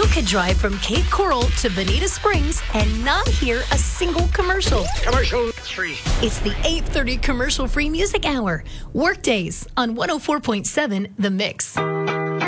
could drive from Cape Coral to Bonita Springs and not hear a single commercial. Commercial free. It's the 8:30 commercial-free music hour. Workdays on 104.7 The Mix.